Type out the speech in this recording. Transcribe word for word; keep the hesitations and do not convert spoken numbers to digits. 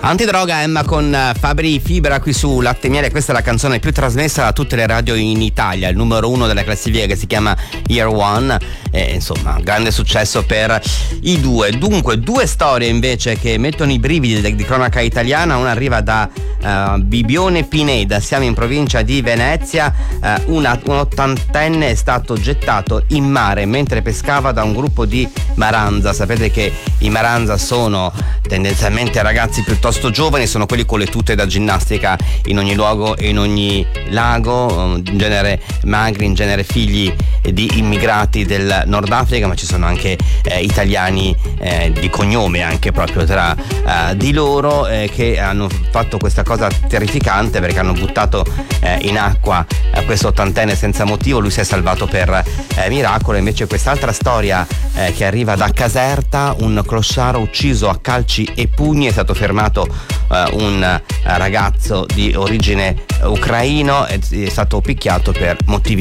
Antidroga Emma con Fabri Fibra qui su Latte Miele. Questa è la canzone più trasmessa da tutte le radio in Italia, il numero uno della classifica, che si chiama Year One, e insomma grande successo per i due. Dunque, due storie invece che mettono i brividi di, di cronaca italiana. Una arriva da uh, Bibione Pineda, siamo in provincia di Venezia. uh, una, un ottantenne è stato gettato in mare mentre pescava da un gruppo di Maranza. Sapete che i Maranza sono tendenzialmente ragazzi piuttosto giovani, sono quelli con le tute da ginnastica in ogni luogo e in ogni lago, in genere magri, in genere figli di immigrati del Nord Africa, ma ci sono anche eh, italiani eh, di cognome anche proprio tra eh, di loro, eh, che hanno fatto questa cosa terrificante, perché hanno buttato eh, in acqua eh, questo ottantenne senza motivo. Lui si è salvato per eh, miracolo. Invece quest'altra storia eh, che arriva da Caserta, un clochard ucciso a calci e pugni, è stato fermato uh, un uh, ragazzo di origine ucraino, è, è stato picchiato per motivi